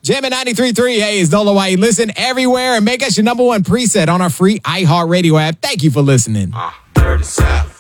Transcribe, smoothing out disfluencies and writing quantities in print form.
Jam at 93.3. Hey, it's Dolo White. Listen everywhere and make us your number one preset on our free iHeartRadio app. Thank you for listening. Dirty South.